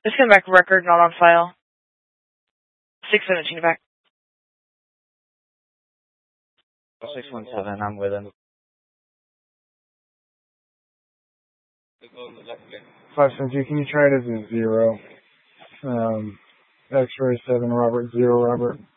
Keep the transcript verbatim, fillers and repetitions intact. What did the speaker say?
Just send back record, not on file. six seventeen back. six one seven, I'm with him. five seventeen, can you try it as a zero? Um, X-ray seven, Robert, zero, Robert.